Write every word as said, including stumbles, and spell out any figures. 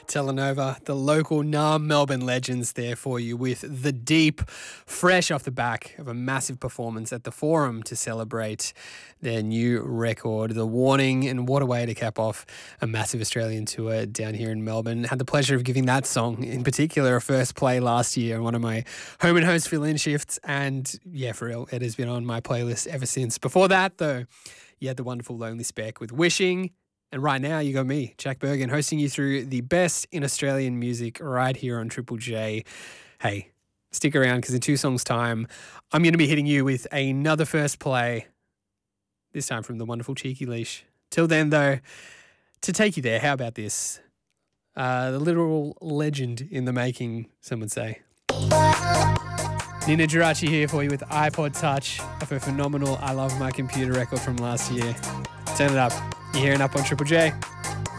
Telenova, the local Nam Melbourne legends there for you with The Deep, fresh off the back of a massive performance at the Forum to celebrate their new record, The Warning, and what a way to cap off a massive Australian tour down here in Melbourne. Had the pleasure of giving that song in particular a first play last year on one of my home and host fill-in shifts, and yeah, for real, it has been on my playlist ever since. Before that, though, you had the wonderful Lonely Speck with Wishing. And right now, you got me, Jack Bergen, hosting you through the best in Australian music right here on Triple J. Hey, stick around because in two songs' time, I'm going to be hitting you with another first play, this time from the wonderful Cheeky Leash. Till then, though, to take you there, how about this? Uh, the literal legend in the making, some would say. Nina Geraci here for you with iPod Touch of her phenomenal I Love My Computer record from last year. Turn it up. You're hearing up on Triple J.